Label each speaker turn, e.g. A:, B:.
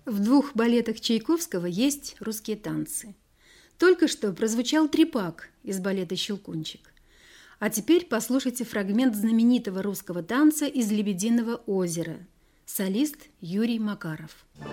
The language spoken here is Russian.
A: В 2 балетах Чайковского есть русские танцы. Только что прозвучал трепак из балета «Щелкунчик». А теперь послушайте фрагмент знаменитого русского танца из «Лебединого озера». Солист Юрий Макаров.